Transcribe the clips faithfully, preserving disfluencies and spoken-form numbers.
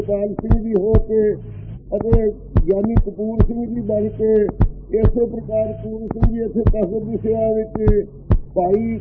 पाल सिंह जी हो के ज्ञानी कपूर सिंह जी बन के इस प्रकार कपूर सिंह जी इतने कसर की सेवा भाई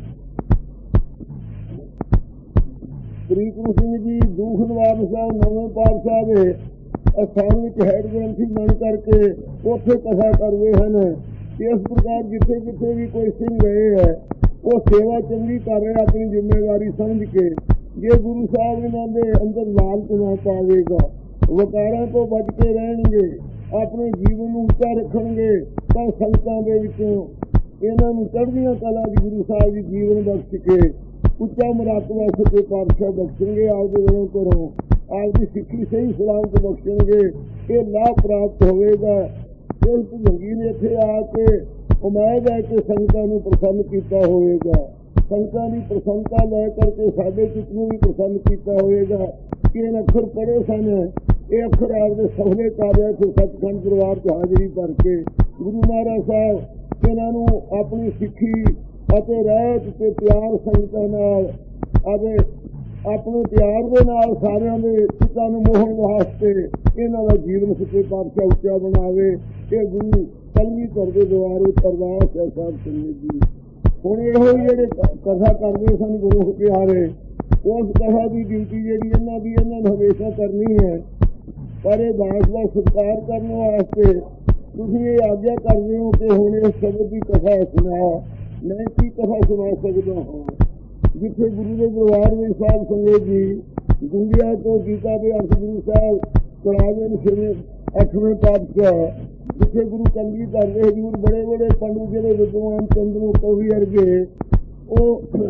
प्रीतम सिंह जी दूख नवाब साहब नवे पातशाह के अस्थान में हैड ग्रंथी बन करके उथे कथा करते हैं। इस प्रकार जिथे जिथे भी कोई सिंह गए है वो सेवा चंगी कर रहे अपनी जिम्मेवारी समझ के। जे गुरु साहब इन्होंने अंदर लालच ना पावेगा, वकारा तो बच के रहेंगे, अपने जीवन को उच्चा रखेंगे तो संगतां दे विचों इन्हां नूं चढ़दियां कला दी गुरु साहब जी जीवन बख्श के उच्चा मरातबा सच्चे पातशाह बख्शेंगे। आपके घरों घरों आपकी सिक्खी सही सलामत बख्शेंगे। ये लाभ प्राप्त होगा। इस भुजंगी ने इत्थे आके उम्मीद है कि संगतां नूं प्रसन्न किया होगा, संगतां की प्रसन्नता लै करके साडे चित्त नूं भी प्रसन्न किया होगा कि इन अखर पढ़े सन, ये अखर आपके सफले कार्य से सचखंड दरबार च हाजरी भर के गुरु महाराज साहब इन्हों अपनी सिक्खी ਅਤੇ ਰਹਿਤ ਤੇ ਪਿਆਰ ਸੰਗਤਾਂ ਨਾਲ ਅਤੇ ਆਪਣੇ ਪਿਆਰ ਦੇ ਨਾਲ ਸਾਰਿਆਂ ਦੇ ਚਿੱਤਾਂ ਨੂੰ ਮੋਹਣ ਵਾਸਤੇ ਇਹਨਾਂ ਦਾ ਜੀਵਨ ਸੱਚੇ ਪਾਤਸ਼ਾਹ ਉੱਚਾ ਬਣਾਵੇ। ਇਹ ਗੁਰੂ ਕਲਗੀਧਰ ਦੇ ਦੁਆਰੇ ਅਰਦਾਸ ਹੈ ਸਾਹਿਬ ਸਿੰਘ ਜੀ। ਹੁਣ ਇਹੋ ਹੀ ਜਿਹੜੇ ਕਥਾ ਕਰਦੇ ਸਨ ਗੁਰੂ ਪਿਆਰੇ, ਉਸ ਕਥਾ ਦੀ ਡਿਊਟੀ ਜਿਹੜੀ ਇਹਨਾਂ ਦੀ ਇਹਨਾਂ ਨੂੰ ਹਮੇਸ਼ਾ ਕਰਨੀ ਹੈ। ਪਰ ਇਹ ਦਾਸ ਦਾ ਸਤਿਕਾਰ ਕਰਨ ਵਾਸਤੇ ਤੁਸੀਂ ਇਹ ਆਗਿਆ ਕਰਦੇ ਹੋ ਕਿ ਹੁਣ ਇਸ ਸ਼ਬਦ ਦੀ ਕਥਾ ਸੁਣਾ। मैं की कथा सुना सकता हूँ जिथे गुरु के दरबार में साहब संगत जी गुंगिया तो गीता के अर्थ गुरु साहब चढ़ावे छेवें अठवें पातशाह जिथे गुरु कलगीधर के हजूर बड़े बड़े पंडू जिहड़े विद्वान चंद्रू कवि अर्गे वो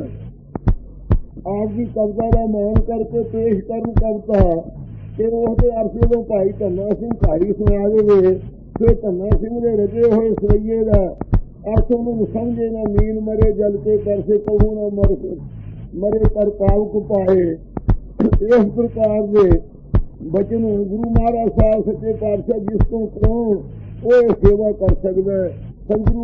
आप की कविता का मान करके पेश करन कविता कि उसके अर्थ जो भाई धन्ना सिंह भाई सुना देवे फिर धन्ना सिंह के रचे हुए सवैये का अर्थ उन्होंने समझे ना मीन मरे जल के कर से कहू ना मर मरे पर पावक पाए। इस प्रकार के बचन गुरु महाराज साहब सच्चे पातशाह जिसको कौन वो सेवा कर सकता है। सतगुरु